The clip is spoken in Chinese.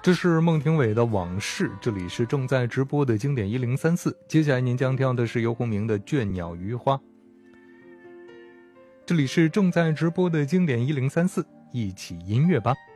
这是孟庭苇的往事，这里是正在直播的经典1034，接下来您将听到的是游鸿明的倦鸟余花。这里是正在直播的经典1034，一起音乐吧。